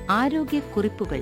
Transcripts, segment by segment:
ആരോഗ്യക്കുറിപ്പുകൾ.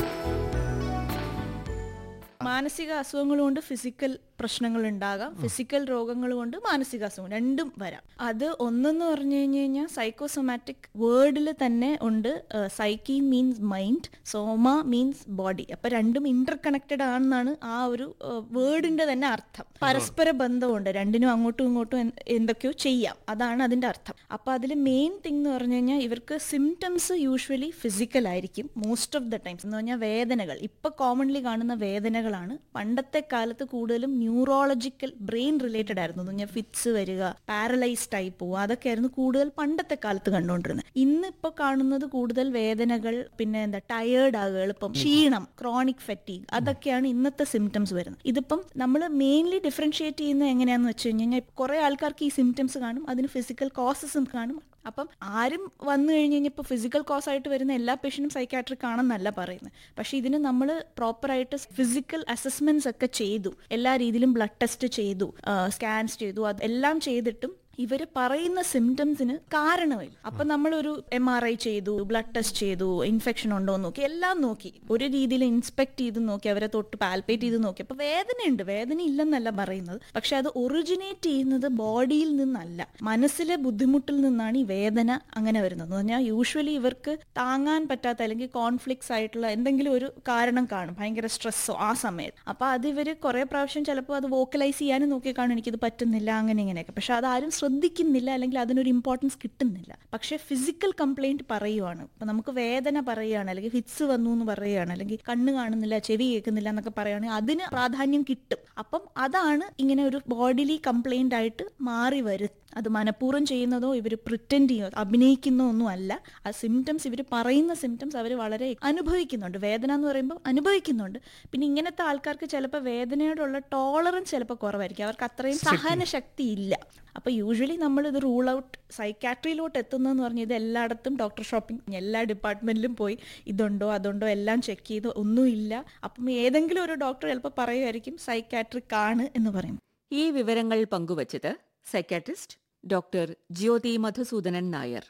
മാനസിക അസുഖങ്ങൾ കൊണ്ട് ഫിസിക്കൽ പ്രശ്നങ്ങൾ ഉണ്ടാകാം, ഫിസിക്കൽ രോഗങ്ങൾ കൊണ്ട് മാനസിക അസുഖം രണ്ടും വരാം. അത് ഒന്നെന്ന് പറഞ്ഞു കഴിഞ്ഞാൽ സൈക്കോസൊമാറ്റിക് വേർഡിൽ തന്നെ ഉണ്ട്. സൈക്കി മീൻസ് മൈൻഡ്, സോമ മീൻസ് ബോഡി. അപ്പൊ രണ്ടും ഇന്റർ കണക്റ്റഡ് ആണെന്നാണ് ആ ഒരു വേർഡിന്റെ തന്നെ അർത്ഥം. പരസ്പര ബന്ധമുണ്ട്, രണ്ടിനും അങ്ങോട്ടും ഇങ്ങോട്ടും എന്തൊക്കെയോ ചെയ്യാം, അതാണ് അതിന്റെ അർത്ഥം. അപ്പൊ അതിൽ മെയിൻ തിങ് എന്ന് പറഞ്ഞു കഴിഞ്ഞാൽ ഇവർക്ക് സിംറ്റംസ് യൂഷ്വലി ഫിസിക്കൽ ആയിരിക്കും മോസ്റ്റ് ഓഫ് ദ ടൈംസ്. എന്ന് പറഞ്ഞാൽ വേദനകൾ ഇപ്പൊ കോമൺലി കാണുന്ന വേദനകളാണ്. പണ്ടത്തെ കാലത്ത് കൂടുതലും ന്യൂറോളജിക്കൽ ബ്രെയിൻ റിലേറ്റഡ് ആയിരുന്നു. എന്ന് പറഞ്ഞാൽ ഫിറ്റ്സ് വരിക, പാരലൈസ്ഡ് ആയി പോവുക, അതൊക്കെയായിരുന്നു കൂടുതൽ പണ്ടത്തെ കാലത്ത് കണ്ടുകൊണ്ടിരുന്നത്. ഇന്നിപ്പോ കാണുന്നത് കൂടുതൽ വേദനകൾ, പിന്നെ ടയേർഡ് ആകുക, എളുപ്പം ക്ഷീണം, ക്രോണിക് ഫറ്റീഗ്, അതൊക്കെയാണ് ഇന്നത്തെ സിംറ്റംസ് വരുന്നത്. ഇതിപ്പം നമ്മൾ മെയിൻലി ഡിഫറൻഷിയേറ്റ് ചെയ്യുന്നത് എങ്ങനെയാന്ന് വെച്ച് കഴിഞ്ഞാൽ കുറെ ആൾക്കാർക്ക് ഈ സിംറ്റംസ് കാണും, അതിന് ഫിസിക്കൽ കോസസും കാണും. അപ്പം ആരും വന്നു കഴിഞ്ഞ് കഴിഞ്ഞാൽ ഇപ്പോൾ ഫിസിക്കൽ കോസ് ആയിട്ട് വരുന്ന എല്ലാ പേഷ്യൻറ്റും സൈക്കാട്രിക് ആണെന്നല്ല പറയുന്നത്. പക്ഷെ ഇതിന് നമ്മൾ പ്രോപ്പറായിട്ട് ഫിസിക്കൽ അസസ്മെന്റ്സ് ഒക്കെ ചെയ്തു, എല്ലാ രീതിയിലും ബ്ലഡ് ടെസ്റ്റ് ചെയ്തു, സ്കാൻസ് ചെയ്തു, അതെല്ലാം ചെയ്തിട്ടും ഇവര് പറയുന്ന സിംറ്റംസിന് കാരണമില്ല. അപ്പൊ നമ്മളൊരു MRI ചെയ്തു, ബ്ലഡ് ടെസ്റ്റ് ചെയ്തു, ഇൻഫെക്ഷൻ ഉണ്ടോ എന്ന് നോക്കി, എല്ലാം നോക്കി, ഒരു രീതിയിൽ ഇൻസ്പെക്ട് ചെയ്ത് നോക്കി, അവരെ തൊട്ട് പാൽപേറ്റ് ചെയ്ത് നോക്കി. അപ്പൊ വേദനയുണ്ട്, വേദന ഇല്ലെന്നല്ല പറയുന്നത്, പക്ഷെ അത് ഒറിജിനേറ്റ് ചെയ്യുന്നത് ബോഡിയിൽ നിന്നല്ല, മനസ്സിലെ ബുദ്ധിമുട്ടിൽ നിന്നാണ് ഈ വേദന അങ്ങനെ വരുന്നത്. എന്ന് പറഞ്ഞാൽ യൂഷ്വലി ഇവർക്ക് താങ്ങാൻ പറ്റാത്ത അല്ലെങ്കിൽ കോൺഫ്ലിക്ട്സ് ആയിട്ടുള്ള എന്തെങ്കിലും ഒരു കാരണം കാണും, ഭയങ്കര സ്ട്രെസ്സോ ആ സമയത്ത്. അപ്പൊ അത് ഇവര് കുറെ പ്രാവശ്യം ചിലപ്പോൾ അത് വോക്കലൈസ് ചെയ്യാനും നോക്കി കാണും, എനിക്കിത് പറ്റുന്നില്ല, അങ്ങനെ ഇങ്ങനെയൊക്കെ. പക്ഷെ അതാരും ശ്രദ്ധിക്കുന്നില്ല, അല്ലെങ്കിൽ അതിനൊരു ഇമ്പോർട്ടൻസ് കിട്ടുന്നില്ല. പക്ഷെ ഫിസിക്കൽ കംപ്ലൈന്റ് പറയുവാണ്, ഇപ്പൊ നമുക്ക് വേദന പറയുകയാണ്, അല്ലെങ്കിൽ ഫിറ്റ്സ് വന്നു എന്ന് പറയുകയാണ്, അല്ലെങ്കിൽ കണ്ണ് കാണുന്നില്ല, ചെവി കേൾക്കുന്നില്ല എന്നൊക്കെ പറയുകയാണെങ്കിൽ അതിന് പ്രാധാന്യം കിട്ടും. അപ്പം അതാണ് ഇങ്ങനെ ഒരു ബോഡിലി കംപ്ലൈന്റ് ആയിട്ട് മാറി വരും. അത് മനഃപൂർവ്വം ചെയ്യുന്നതോ ഇവർ പ്രിറ്റൻഡ് ചെയ്യോ അഭിനയിക്കുന്നോ ഒന്നും അല്ല. ആ സിംറ്റംസ്, ഇവർ പറയുന്ന സിംറ്റംസ് അവർ വളരെ അനുഭവിക്കുന്നുണ്ട്. വേദന എന്ന് പറയുമ്പോൾ അനുഭവിക്കുന്നുണ്ട്. പിന്നെ ഇങ്ങനത്തെ ആൾക്കാർക്ക് ചിലപ്പോൾ വേദനയോടുള്ള ടോളറൻസ് ചിലപ്പോൾ കുറവായിരിക്കും, അവർക്ക് അത്രയും സഹനശക്തി ഇല്ല. അപ്പൊ യൂഷ്വലി നമ്മൾ ഇത് റൂൾ ഔട്ട് സൈക്കാട്രിയിലോട്ട് എത്തുന്നതെന്ന് പറഞ്ഞാൽ ഇത് എല്ലായിടത്തും ഡോക്ടർ ഷോപ്പിംഗ് എല്ലാ ഡിപ്പാർട്ട്മെന്റിലും പോയി ഇതുണ്ടോ അതുണ്ടോ എല്ലാം ചെക്ക് ചെയ്ത് ഒന്നുമില്ല. അപ്പം ഏതെങ്കിലും ഒരു ഡോക്ടർ ചിലപ്പോൾ പറയുമായിരിക്കും സൈക്കാട്രിക് ആണ് എന്ന് പറയും. ഈ വിവരങ്ങൾ പങ്കുവച്ചത് സൈക്കാട്രിസ്റ്റ് ഡോക്ടർ ജ്യോതി മധുസൂദനൻ നായർ.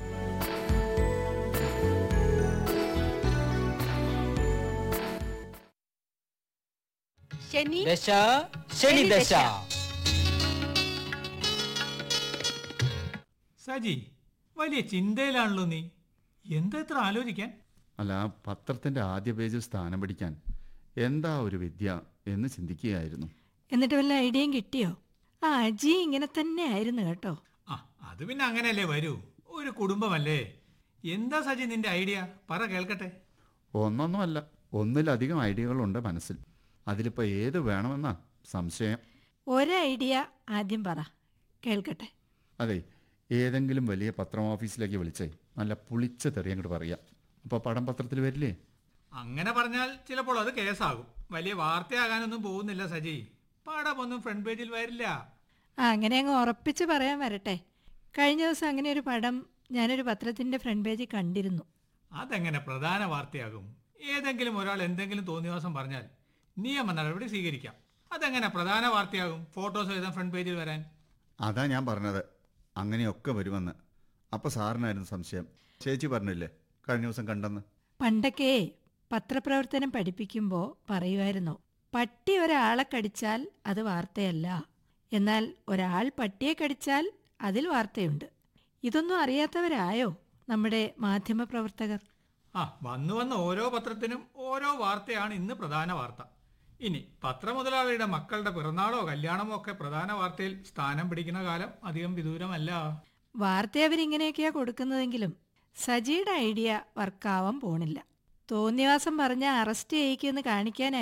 സജി, വലിയ ചിന്തയിലാണല്ലോ നീ. എന്താ ഇത്ര ആലോചിക്കാൻ? അല്ല, പത്രത്തിന്റെ ആദ്യ പേജിൽ സ്ഥാനം പിടിക്കാൻ എന്താ ഒരു വിദ്യ എന്ന് ചിന്തിക്കുകയായിരുന്നു. എന്നിട്ട് വല്ല ഐഡിയയും കിട്ടിയോ? ആ അജി ഇങ്ങനെ തന്നെ ആയിരുന്നു കേട്ടോ. അത് പിന്നെ അങ്ങനെയല്ലേ വരൂ, ഒരു കുടുംബമല്ലേ. എന്താ സജി നിന്റെ ഐഡിയ? പറ കേൾക്കട്ടെ. ഒന്നൊന്നുമല്ല, ഒന്നിലധികം ഐഡിയകളുണ്ട് മനസ്സിൽ. അതിലിപ്പോൾ ഏത് വേണമെന്നാ സംശയം. ഒരു ഐഡിയ ആദ്യം പറ, കേൾക്കട്ടെ. അതെ, ഏതെങ്കിലും വലിയ പത്രം ഓഫീസിലേക്ക് വിളിച്ചേ നല്ല പുളിച്ച തെറി അങ്ങോട്ട് പറയാം. അപ്പോൾ പടം പത്രത്തിൽ വരില്ലേ? അങ്ങനെ പറഞ്ഞാൽ ചിലപ്പോൾ അത് കേസാകും. വലിയ വാർത്തയാകാനൊന്നും പോകുന്നില്ല സജി. പടമൊന്നും ഫ്രണ്ട് പേജിൽ വരില്ല. അങ്ങനെ അങ്ങ് ഉറപ്പിച്ച് പറയാൻ വരട്ടെ. കഴിഞ്ഞ ദിവസം അങ്ങനെ ഒരു പടം ഞാനൊരു പത്രത്തിന്റെ ഫ്രണ്ട് പേജിൽ കണ്ടിരുന്നു. അതെങ്ങനെ പ്രധാന വാർത്തയാകും? ഏതെങ്കിലും ഒരാൾ എന്തെങ്കിലും തോന്നിവാസം പറഞ്ഞാൽ നിയമ നടപടി സ്വീകരിക്കാം. അതെങ്ങനെ പ്രധാന വാർത്തയാകും, ഫോട്ടോസ് എഴുതാൻ ഫ്രണ്ട് പേജിൽ വരാൻ? അതാ ഞാൻ പറഞ്ഞത്, അങ്ങനെയൊക്കെ വരുമെന്ന്. അപ്പോൾ സാറിനായിരുന്നു സംശയം. ചേച്ചി പറഞ്ഞില്ലേ കഴിഞ്ഞ ദിവസം കണ്ടെന്ന്. പണ്ടൊക്കെ പത്രപ്രവർത്തനം പഠിപ്പിക്കുമ്പോൾ പറയുമായിരുന്നു, പട്ടി ഒരാളെ കടിച്ചാൽ അത് വാർത്തയല്ല, എന്നാൽ ഒരാൾ പട്ടിയെ കടിച്ചാൽ അതിൽ വാർത്തയുണ്ട്. ഇതൊന്നും അറിയാത്തവരായോ നമ്മുടെ മാധ്യമപ്രവർത്തകർ? വന്നു വന്ന് ഓരോ പത്രത്തിനും ഓരോ വാർത്തയാണ് ഇന്ന് പ്രധാന വാർത്ത. ഇനി പത്രമുതലാളിയുടെ മക്കളുടെ പിറന്നാളോ കല്യാണമോ ഒക്കെ പ്രധാന വാർത്തയിൽ സ്ഥാനം പിടിക്കുന്ന കാലം അധികം വിദൂരമല്ല. വാർത്ത അവരിങ്ങനെയൊക്കെയാ കൊടുക്കുന്നതെങ്കിലും സജിയുടെ ഐഡിയ വർക്കാവാൻ പോണില്ല. തോന്നിവാസം പറഞ്ഞ അറസ്റ്റ് ചെയ്യിക്കുമെന്ന് കാണിക്കാൻ